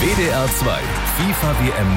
WDR 2 FIFA WM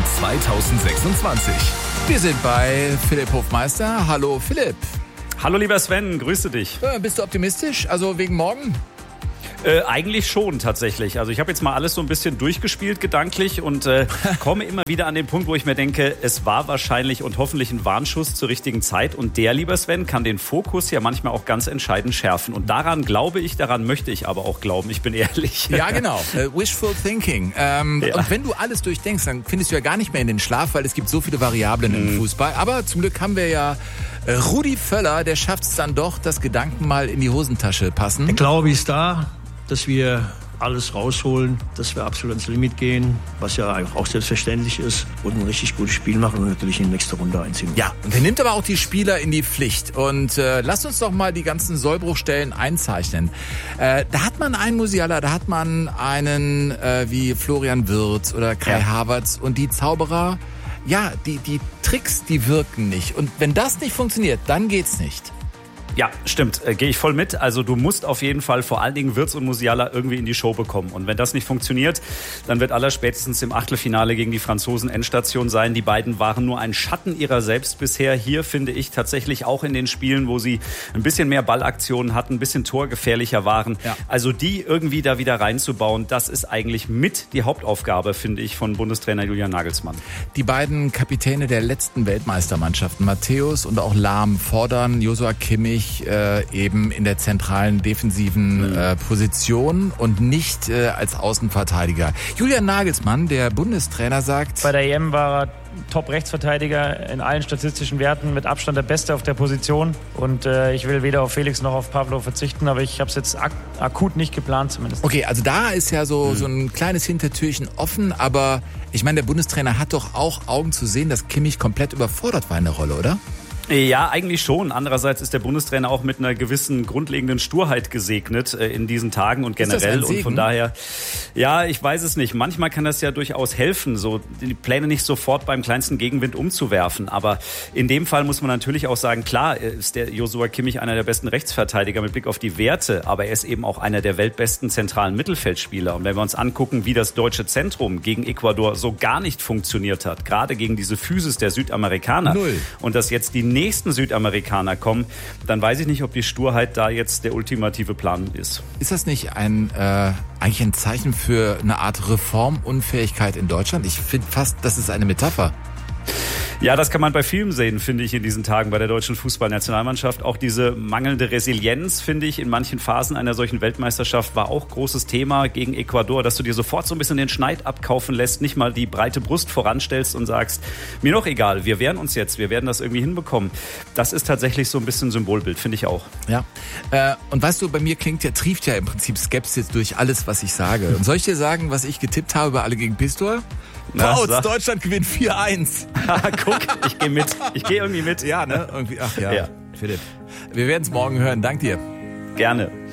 2026. Wir sind bei Philipp Hofmeister. Hallo Philipp. Hallo lieber Sven, grüße dich. Bist du optimistisch? Also wegen morgen? Eigentlich schon tatsächlich. Also ich habe jetzt mal alles so ein bisschen durchgespielt gedanklich und komme immer wieder an den Punkt, wo ich mir denke, es war wahrscheinlich und hoffentlich ein Warnschuss zur richtigen Zeit. Und der, lieber Sven, kann den Fokus ja manchmal auch ganz entscheidend schärfen. Und daran glaube ich, daran möchte ich aber auch glauben, ich bin ehrlich. Ja, genau. Wishful thinking. Ja. Und wenn du alles durchdenkst, dann findest du ja gar nicht mehr in den Schlaf, weil es gibt so viele Variablen im Fußball. Aber zum Glück haben wir ja Rudi Völler, der schafft es dann doch, dass Gedanken mal in die Hosentasche passen. Der Glaube ist da, dass wir alles rausholen, dass wir absolut ins Limit gehen, was ja auch selbstverständlich ist, und ein richtig gutes Spiel machen und natürlich in die nächste Runde einziehen. Ja, und er nimmt aber auch die Spieler in die Pflicht. Und lasst uns doch mal die ganzen Sollbruchstellen einzeichnen. Da hat man einen Musiala, da hat man einen wie Florian Wirtz oder Kai Havertz, und die Zauberer, ja, die Tricks, die wirken nicht. Und wenn das nicht funktioniert, dann geht's nicht. Ja, stimmt. Gehe ich voll mit. Also du musst auf jeden Fall vor allen Dingen Wirtz und Musiala irgendwie in die Show bekommen. Und wenn das nicht funktioniert, dann wird allerspätestens im Achtelfinale gegen die Franzosen Endstation sein. Die beiden waren nur ein Schatten ihrer selbst bisher. Hier finde ich tatsächlich auch in den Spielen, wo sie ein bisschen mehr Ballaktionen hatten, ein bisschen torgefährlicher waren. Ja. Also die irgendwie da wieder reinzubauen, das ist eigentlich mit die Hauptaufgabe, finde ich, von Bundestrainer Julian Nagelsmann. Die beiden Kapitäne der letzten Weltmeistermannschaften, Matthäus und auch Lahm, fordern Joshua Kimmich eben in der zentralen defensiven Position und nicht als Außenverteidiger. Julian Nagelsmann, der Bundestrainer, sagt: Bei der EM war er Top-Rechtsverteidiger in allen statistischen Werten, mit Abstand der Beste auf der Position. Und ich will weder auf Felix noch auf Pavlo verzichten, aber ich habe es jetzt akut nicht geplant zumindest. Okay, also da ist ja so ein kleines Hintertürchen offen, aber ich meine, der Bundestrainer hat doch auch Augen zu sehen, dass Kimmich komplett überfordert war in der Rolle, oder? Ja, eigentlich schon. Andererseits ist der Bundestrainer auch mit einer gewissen grundlegenden Sturheit gesegnet in diesen Tagen und generell. Und von daher, ja, ich weiß es nicht. Manchmal kann das ja durchaus helfen, so die Pläne nicht sofort beim kleinsten Gegenwind umzuwerfen. Aber in dem Fall muss man natürlich auch sagen, klar ist der Joshua Kimmich einer der besten Rechtsverteidiger mit Blick auf die Werte, aber er ist eben auch einer der weltbesten zentralen Mittelfeldspieler. Und wenn wir uns angucken, wie das deutsche Zentrum gegen Ecuador so gar nicht funktioniert hat, gerade gegen diese Physis der Südamerikaner, und dass jetzt die nächsten Südamerikaner kommen, dann weiß ich nicht, ob die Sturheit da jetzt der ultimative Plan ist. Ist das nicht eigentlich ein Zeichen für eine Art Reformunfähigkeit in Deutschland? Ich finde fast, das ist eine Metapher. Ja, das kann man bei vielen sehen, finde ich, in diesen Tagen bei der deutschen Fußballnationalmannschaft. Auch diese mangelnde Resilienz, finde ich, in manchen Phasen einer solchen Weltmeisterschaft war auch großes Thema gegen Ecuador, dass du dir sofort so ein bisschen den Schneid abkaufen lässt, nicht mal die breite Brust voranstellst und sagst, mir doch egal, wir wehren uns jetzt, wir werden das irgendwie hinbekommen. Das ist tatsächlich so ein bisschen Symbolbild, finde ich auch. Ja, und weißt du, bei mir trieft ja im Prinzip Skepsis durch alles, was ich sage. Und soll ich dir sagen, was ich getippt habe bei Alle gegen Pistor? Deutschland gewinnt 4-1. Guck, ich gehe mit. Ich gehe irgendwie mit. Ja, ne? Irgendwie, ach ja. Philipp. Wir werden es morgen hören. Dank dir. Gerne.